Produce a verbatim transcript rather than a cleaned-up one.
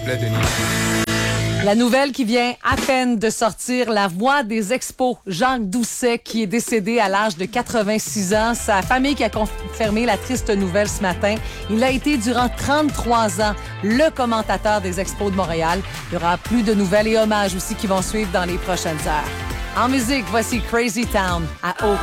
plaît, Denis. La nouvelle qui vient à peine de sortir, la voix des expos, Jacques Doucet, qui est décédé à l'âge de quatre-vingt-six ans. Sa famille qui a confirmé la triste nouvelle ce matin. Il a été durant trente-trois ans le commentateur des expos de Montréal. Il y aura plus de nouvelles et hommages aussi qui vont suivre dans les prochaines heures. En musique, voici Crazy Town à Haut.